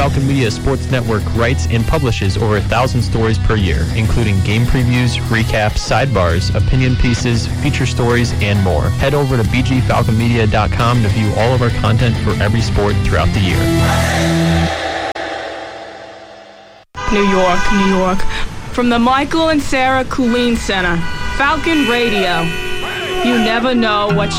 Falcon Media Sports Network writes and publishes over 1,000 stories per year, including game previews, recaps, sidebars, opinion pieces, feature stories, and more. Head over to bgfalconmedia.com to view all of our content for every sport throughout the year. New York, New York. From the Michael and Sarah Coolene Center, Falcon Radio. You never know what